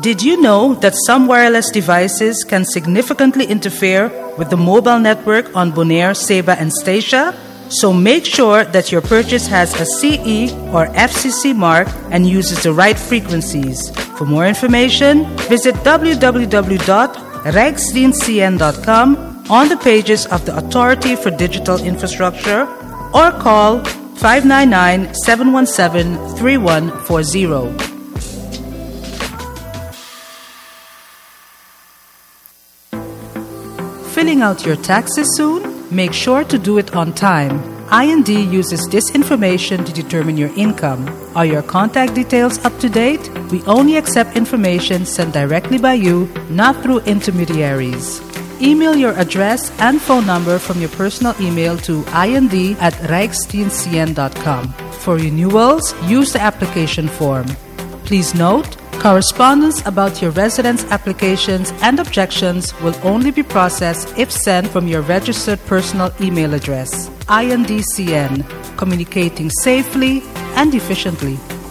Did you know that some wireless devices can significantly interfere with the mobile network on Bonaire, Ceiba, and Statia? So make sure that your purchase has a CE or FCC mark and uses the right frequencies. For more information, visit www.rijksdienstcn.com on the pages of the Authority for Digital Infrastructure or call 599-717-3140. Filling out your taxes soon? Make sure to do it on time. IND uses this information to determine your income. Are your contact details up to date? We only accept information sent directly by you, not through intermediaries. Email your address and phone number from your personal email to ind@rijksdienstcn.com. For renewals, use the application form. Please note, correspondence about your residence applications and objections will only be processed if sent from your registered personal email address. INDCN, communicating safely and efficiently.